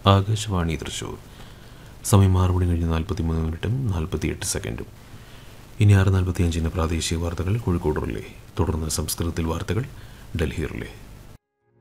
ആകാശവാണി തൃശൂർ. സമയം 6 മണി കഴിഞ്ഞ് 43 മിനിറ്റും 48 സെക്കൻഡും. ഇനി 6:45 പ്രാദേശിക വാർത്തകൾ കോഴിക്കോട് റിലേ. തുടർന്ന് സംസ്കൃതത്തിൽ വാർത്തകൾ ഡൽഹി റിലേ.